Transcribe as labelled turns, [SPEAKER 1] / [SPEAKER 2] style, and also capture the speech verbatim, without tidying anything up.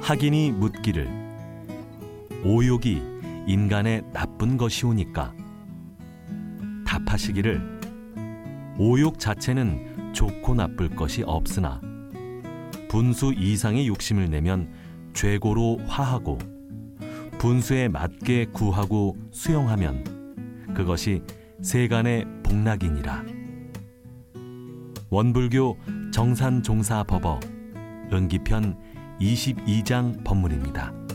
[SPEAKER 1] 학인이 묻기를 오욕이 인간의 나쁜 것이오니까 답하시기를 오욕 자체는 좋고 나쁠 것이 없으나 분수 이상의 욕심을 내면 죄고로 화하고 분수에 맞게 구하고 수용하면 그것이 세간의 복락이니라. 원불교 정산종사법어 은기편 이십이 장 법문입니다.